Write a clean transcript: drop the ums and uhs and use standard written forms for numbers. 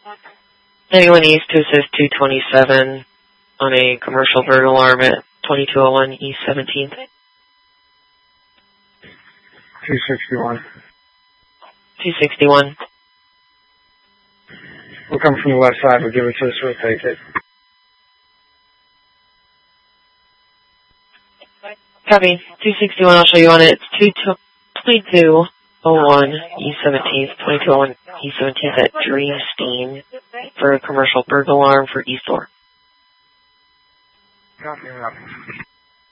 Anyone East to assist 227 on a commercial burglar alarm at 2201 East 17th. 261. 261. We'll come from the left side. We'll give it to us. We'll take it. Copy. 261, I'll show you on it. It's 2201 East 17th, 2201 East 17th at Dreamstein for a commercial burglar alarm for East 4. Copy.